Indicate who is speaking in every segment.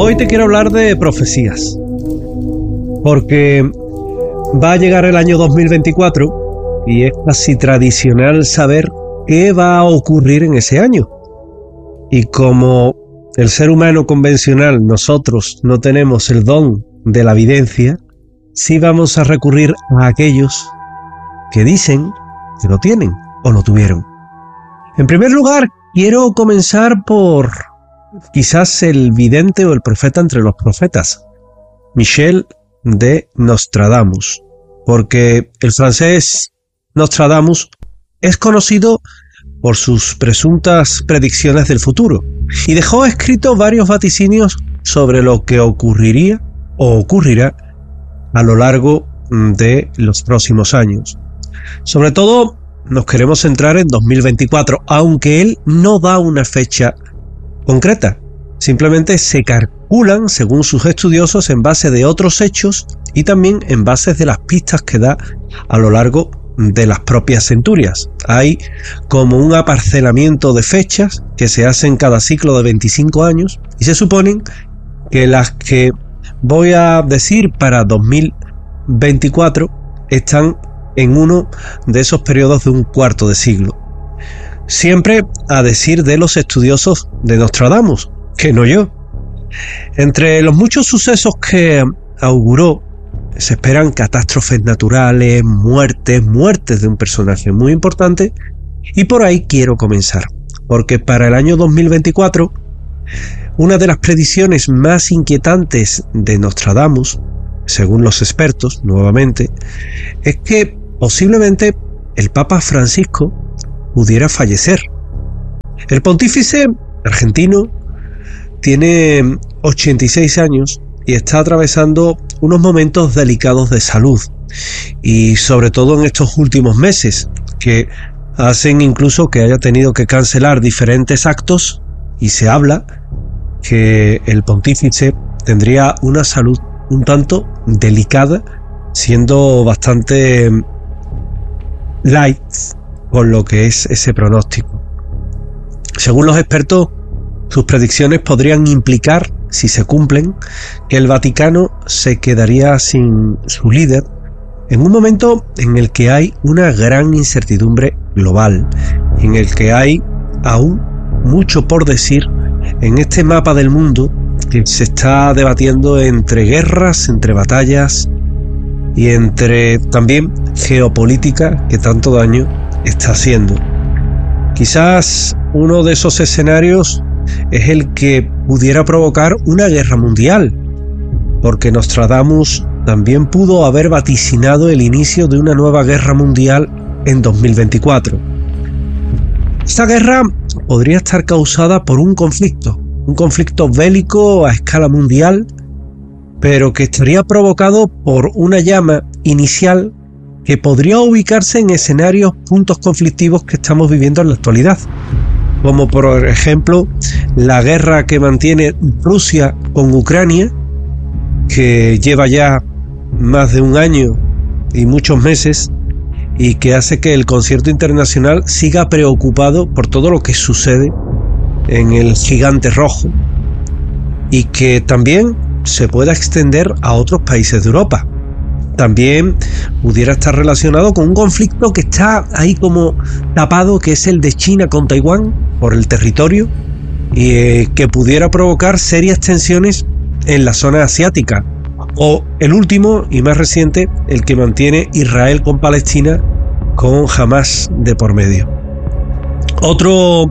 Speaker 1: Hoy te quiero hablar de profecías, porque va a llegar el año 2024 y es casi tradicional saber qué va a ocurrir en ese año. Y como el ser humano convencional, nosotros no tenemos el don de la videncia, sí vamos a recurrir a aquellos que dicen que lo tienen o lo tuvieron. En primer lugar, quiero comenzar por quizás el vidente o el profeta entre los profetas, Michel de Nostradamus, porque el francés Nostradamus es conocido por sus presuntas predicciones del futuro y dejó escrito varios vaticinios sobre lo que ocurriría o ocurrirá a lo largo de los próximos años. Sobre todo nos queremos centrar en 2024, aunque él no da una fecha concreta. Simplemente se calculan, según sus estudiosos, en base de otros hechos y también en base de las pistas que da a lo largo de las propias centurias. Hay como un aparcelamiento de fechas que se hacen cada ciclo de 25 años y se suponen que las que voy a decir para 2024 están en uno de esos periodos de un cuarto de siglo. Siempre a decir de los estudiosos de Nostradamus, que no yo. Entre los muchos sucesos que auguró, se esperan catástrofes naturales, muertes de un personaje muy importante, y por ahí quiero comenzar, porque para el año 2024, una de las predicciones más inquietantes de Nostradamus, según los expertos, nuevamente, es que posiblemente el Papa Francisco pudiera fallecer. El pontífice argentino tiene 86 años y está atravesando unos momentos delicados de salud, y sobre todo en estos últimos meses, que hacen incluso que haya tenido que cancelar diferentes actos, y se habla que el pontífice tendría una salud un tanto delicada, siendo bastante light con lo que es ese pronóstico. Según los expertos, sus predicciones podrían implicar, si se cumplen, que el Vaticano se quedaría sin su líder en un momento en el que hay una gran incertidumbre global, en el que hay aún mucho por decir en este mapa del mundo que se está debatiendo entre guerras, entre batallas y entre también geopolítica que tanto daño está haciendo. Quizás uno de esos escenarios es el que pudiera provocar una guerra mundial, porque Nostradamus también pudo haber vaticinado el inicio de una nueva guerra mundial en 2024. Esta guerra podría estar causada por un conflicto bélico a escala mundial, pero que estaría provocado por una llama inicial que podría ubicarse en escenarios, puntos conflictivos que estamos viviendo en la actualidad, como por ejemplo la guerra que mantiene Rusia con Ucrania, que lleva ya más de un año y muchos meses, y que hace que el concierto internacional siga preocupado por todo lo que sucede en el gigante rojo, y que también se pueda extender a otros países de Europa. También pudiera estar relacionado con un conflicto que está ahí como tapado, que es el de China con Taiwán por el territorio, y que pudiera provocar serias tensiones en la zona asiática. O el último y más reciente, el que mantiene Israel con Palestina, con Hamás de por medio. Otro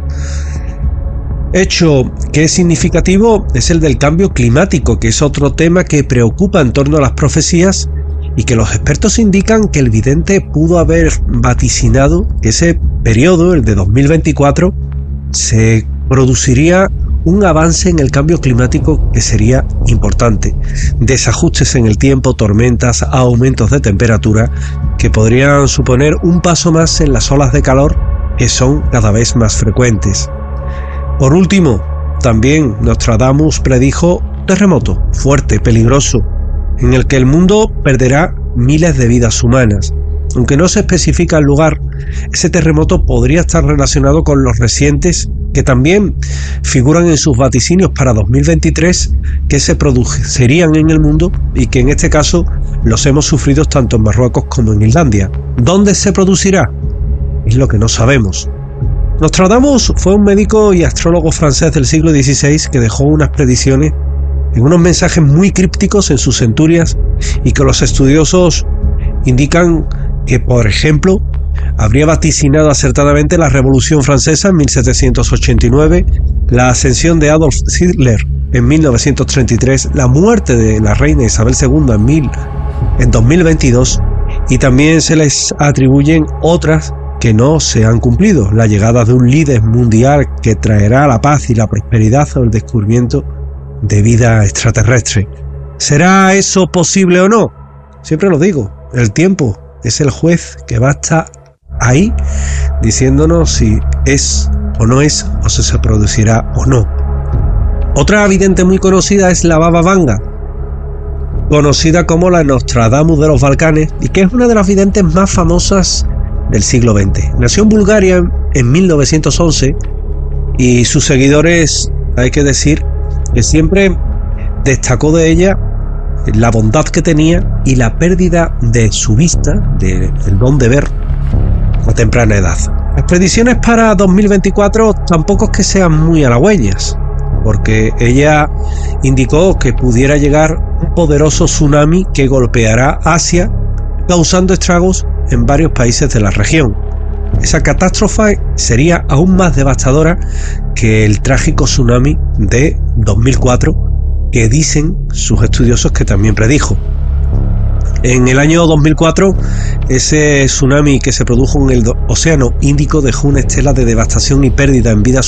Speaker 1: hecho que es significativo es el del cambio climático, que es otro tema que preocupa en torno a las profecías, y que los expertos indican que el vidente pudo haber vaticinado que ese periodo, el de 2024, se produciría un avance en el cambio climático que sería importante. Desajustes en el tiempo, tormentas, aumentos de temperatura que podrían suponer un paso más en las olas de calor que son cada vez más frecuentes. Por último, también Nostradamus predijo un terremoto fuerte, peligroso, en el que el mundo perderá miles de vidas humanas. Aunque no se especifica el lugar, ese terremoto podría estar relacionado con los recientes que también figuran en sus vaticinios para 2023, que se producirían en el mundo y que en este caso los hemos sufrido tanto en Marruecos como en Islandia. ¿Dónde se producirá? Es lo que no sabemos. Nostradamus fue un médico y astrólogo francés del siglo XVI que dejó unas predicciones en unos mensajes muy crípticos en sus centurias y que los estudiosos indican que, por ejemplo, habría vaticinado acertadamente la Revolución Francesa en 1789, la ascensión de Adolf Hitler en 1933, la muerte de la reina Isabel II en 2022, y también se les atribuyen otras que no se han cumplido: la llegada de un líder mundial que traerá la paz y la prosperidad o el descubrimiento de vida extraterrestre. ¿Será eso posible o no? Siempre lo digo, el tiempo es el juez que va a estar ahí diciéndonos si es o no es, o si se producirá o no. Otra vidente muy conocida es la Baba Vanga, conocida como la Nostradamus de los Balcanes, y que es una de las videntes más famosas del siglo XX. Nació en Bulgaria en 1911 y sus seguidores, hay que decir, que siempre destacó de ella la bondad que tenía y la pérdida de su vista, del don de ver, a temprana edad. Las predicciones para 2024 tampoco es que sean muy halagüeñas, porque ella indicó que pudiera llegar un poderoso tsunami que golpeará Asia, causando estragos en varios países de la región. Esa catástrofe sería aún más devastadora que el trágico tsunami de 2004, que dicen sus estudiosos que también predijo. En el año 2004, ese tsunami que se produjo en el Océano Índico dejó una estela de devastación y pérdida en vidas